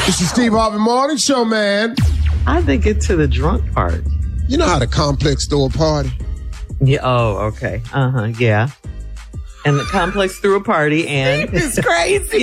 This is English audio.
It's the Steve Harvey Morning Show, man. I think it's to the drunk part. You know how the complex throw a party? Yeah. Oh, okay. Yeah. And the complex threw a party and it's crazy.